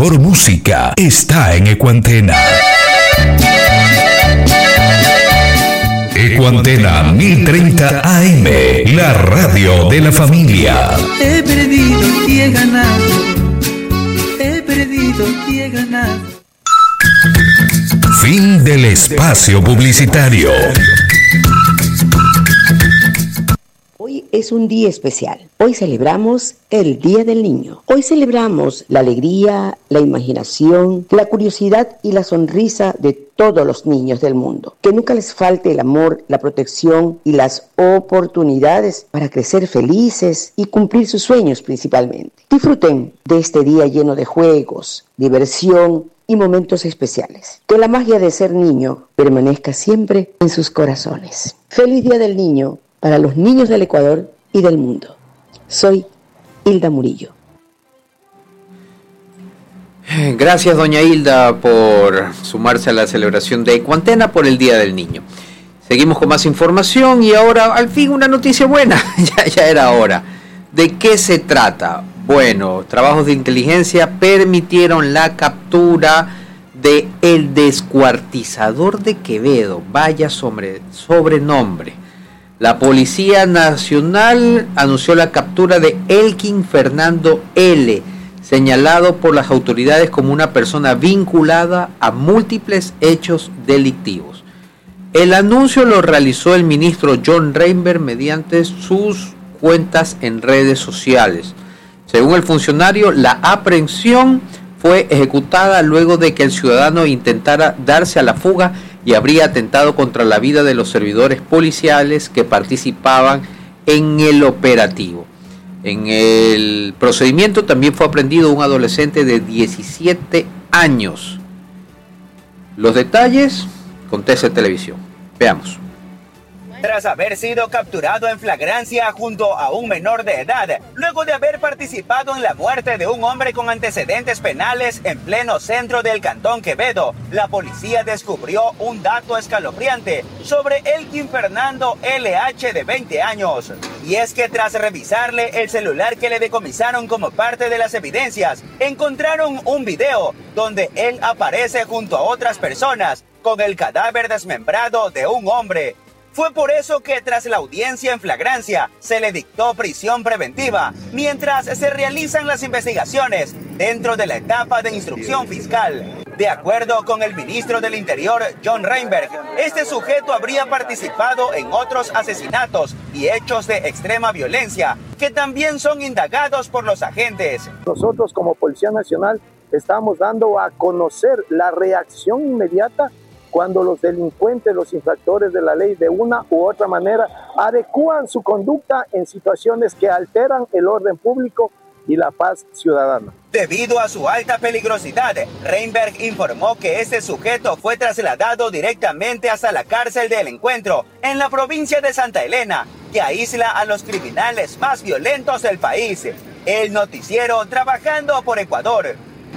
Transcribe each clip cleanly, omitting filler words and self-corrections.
mejor música está en Ecuantena. Ecuantena 1030 AM, la radio de la familia. He perdido y he ganado. He perdido y he ganado. Fin del espacio publicitario. Hoy es un día especial. Hoy celebramos el Día del Niño. Hoy celebramos la alegría, la imaginación, la curiosidad y la sonrisa de todos los niños del mundo. Que nunca les falte el amor, la protección y las oportunidades para crecer felices y cumplir sus sueños principalmente. Disfruten de este día lleno de juegos, diversión y momentos especiales. Que la magia de ser niño permanezca siempre en sus corazones. Feliz Día del Niño para los niños del Ecuador y del mundo. Soy Hilda Murillo. Gracias, doña Hilda, por sumarse a la celebración de Ecuantena por el Día del Niño. Seguimos con más información y ahora, al fin, una noticia buena. ya era hora. ¿De qué se trata? Bueno, trabajos de inteligencia permitieron la captura de el descuartizador de Quevedo. Vaya sobrenombre. La Policía Nacional anunció la captura de Elkin Fernando L., señalado por las autoridades como una persona vinculada a múltiples hechos delictivos. El anuncio lo realizó el ministro John Reinberg mediante sus cuentas en redes sociales. Según el funcionario, la aprehensión fue ejecutada luego de que el ciudadano intentara darse a la fuga y habría atentado contra la vida de los servidores policiales que participaban en el operativo. En el procedimiento también fue aprehendido un adolescente de 17 años. Los detalles con TC Televisión. Veamos. Tras haber sido capturado en flagrancia junto a un menor de edad, luego de haber participado en la muerte de un hombre con antecedentes penales en pleno centro del Cantón Quevedo, la policía descubrió un dato escalofriante sobre Elkin Fernando LH de 20 años. Y es que tras revisarle el celular que le decomisaron como parte de las evidencias, encontraron un video donde él aparece junto a otras personas con el cadáver desmembrado de un hombre. Fue por eso que tras la audiencia en flagrancia se le dictó prisión preventiva, mientras se realizan las investigaciones dentro de la etapa de instrucción fiscal. De acuerdo con el ministro del Interior, John Reinberg, este sujeto habría participado en otros asesinatos y hechos de extrema violencia, que también son indagados por los agentes. Nosotros como Policía Nacional estamos dando a conocer la reacción inmediata cuando los delincuentes, los infractores de la ley, de una u otra manera, adecúan su conducta en situaciones que alteran el orden público y la paz ciudadana. Debido a su alta peligrosidad, Reinberg informó que este sujeto fue trasladado directamente hasta la cárcel del Encuentro, en la provincia de Santa Elena, que aísla a los criminales más violentos del país. El noticiero trabajando por Ecuador.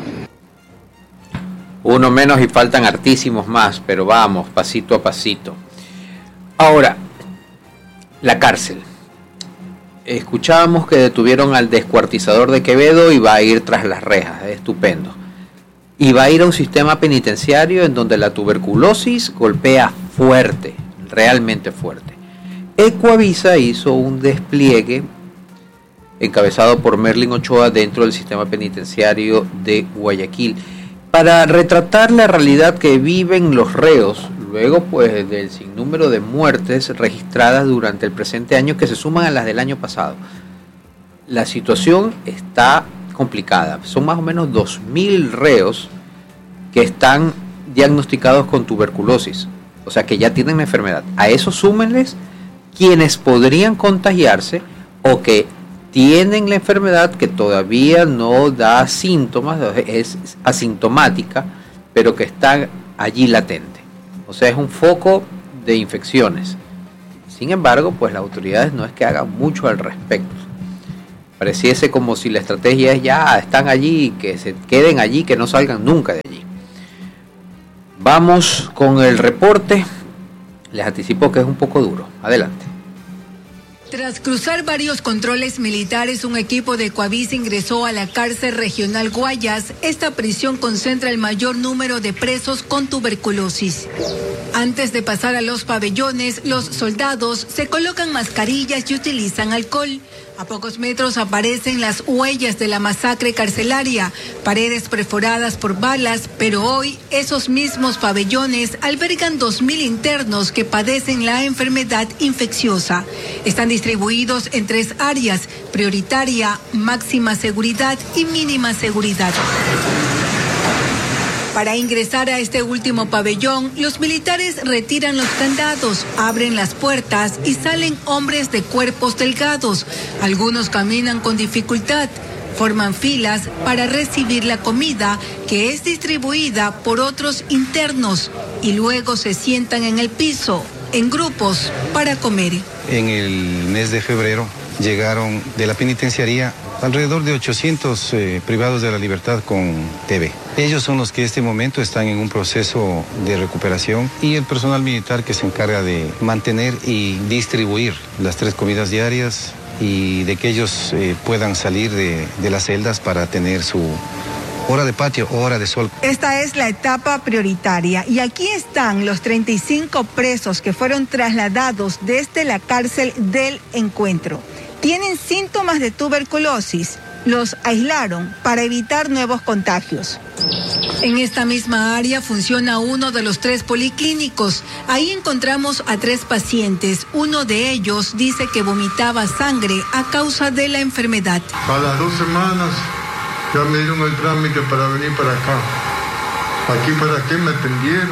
Uno menos y faltan hartísimos más, pero vamos, pasito a pasito. Ahora, la cárcel. Escuchábamos que detuvieron al descuartizador de Quevedo y va a ir tras las rejas, estupendo. Y va a ir a un sistema penitenciario en donde la tuberculosis golpea fuerte, realmente fuerte. Ecuavisa hizo un despliegue encabezado por Merlin Ochoa dentro del sistema penitenciario de Guayaquil, para retratar la realidad que viven los reos, luego pues del sinnúmero de muertes registradas durante el presente año que se suman a las del año pasado. La situación está complicada, son más o menos 2.000 reos que están diagnosticados con tuberculosis, o sea que ya tienen la enfermedad. A eso súmenles quienes podrían contagiarse o que tienen la enfermedad que todavía no da síntomas, es asintomática, pero que está allí latente. O sea, es un foco de infecciones. Sin embargo, pues las autoridades no es que hagan mucho al respecto. Pareciese como si la estrategia es ya, están allí, que se queden allí, que no salgan nunca de allí. Vamos con el reporte. Les anticipo que es un poco duro. Adelante. Tras cruzar varios controles militares, un equipo de Ecuavisa ingresó a la cárcel regional Guayas. Esta prisión concentra el mayor número de presos con tuberculosis. Antes de pasar a los pabellones, los soldados se colocan mascarillas y utilizan alcohol. A pocos metros aparecen las huellas de la masacre carcelaria, paredes perforadas por balas, pero hoy esos mismos pabellones albergan 2.000 internos que padecen la enfermedad infecciosa. Están distribuidos en 3 áreas: prioritaria, máxima seguridad y mínima seguridad. Para ingresar a este último pabellón, los militares retiran los candados, abren las puertas y salen hombres de cuerpos delgados. Algunos caminan con dificultad, forman filas para recibir la comida que es distribuida por otros internos y luego se sientan en el piso, en grupos, para comer. En el mes de febrero llegaron de la penitenciaría alrededor de 800 privados de la libertad con TB. Ellos son los que en este momento están en un proceso de recuperación y el personal militar que se encarga de mantener y distribuir las 3 comidas diarias y de que ellos puedan salir de las celdas para tener su hora de patio o hora de sol. Esta es la etapa prioritaria y aquí están los 35 presos que fueron trasladados desde la cárcel del Encuentro. Tienen síntomas de tuberculosis. Los aislaron para evitar nuevos contagios. En esta misma área funciona uno de los 3 policlínicos. Ahí encontramos a 3 pacientes. Uno de ellos dice que vomitaba sangre a causa de la enfermedad. A las 2 semanas ya me dieron el trámite para venir para acá. Aquí para qué me atendieron.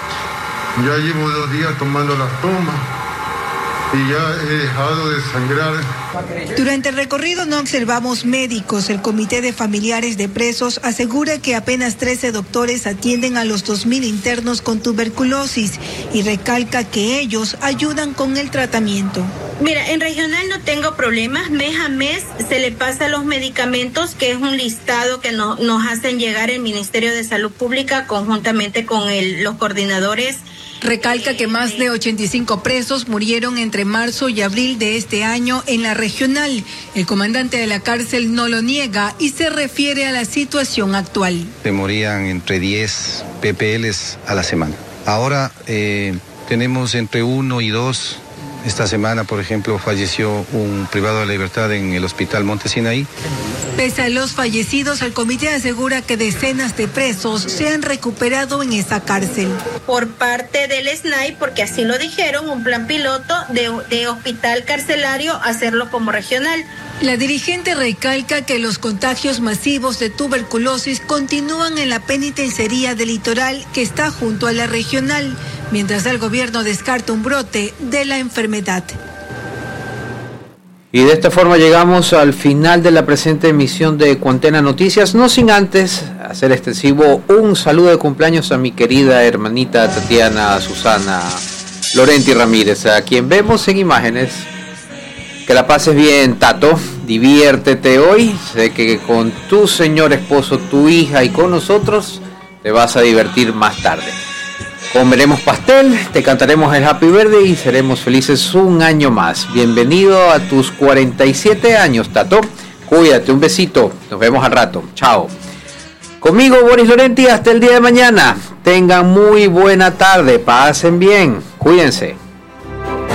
Ya llevo 2 días tomando las tomas y ya he dejado de sangrar. Durante el recorrido no observamos médicos. El Comité de Familiares de Presos asegura que apenas 13 doctores atienden a los 2.000 internos con tuberculosis y recalca que ellos ayudan con el tratamiento. Mira, en regional no tengo problemas. Mes a mes se le pasa los medicamentos, que es un listado que nos hacen llegar el Ministerio de Salud Pública conjuntamente con los coordinadores. Recalca que más de 85 presos murieron entre marzo y abril de este año en la regional. El comandante de la cárcel no lo niega y se refiere a la situación actual. Se morían entre 10 PPLs a la semana. Ahora tenemos entre 1 y 2. Esta semana, por ejemplo, falleció un privado de la libertad en el hospital Monte Sinaí. Pese a los fallecidos, el comité asegura que decenas de presos se han recuperado en esa cárcel. Por parte del SNAI, porque así lo dijeron, un plan piloto de hospital carcelario, hacerlo como regional. La dirigente recalca que los contagios masivos de tuberculosis continúan en la penitenciaría del Litoral, que está junto a la regional, mientras el gobierno descarta un brote de la enfermedad. Y de esta forma llegamos al final de la presente emisión de Cuantena Noticias, no sin antes hacer extensivo un saludo de cumpleaños a mi querida hermanita Tatiana Susana Lorenti Ramírez, a quien vemos en imágenes. Que la pases bien, Tato, diviértete hoy, sé que con tu señor esposo, tu hija y con nosotros te vas a divertir más tarde. Comeremos pastel, te cantaremos el Happy Birthday y seremos felices un año más. Bienvenido a tus 47 años, Tato. Cuídate, un besito. Nos vemos al rato. Chao. Conmigo, Boris Lorenti, hasta el día de mañana. Tengan muy buena tarde. Pasen bien. Cuídense.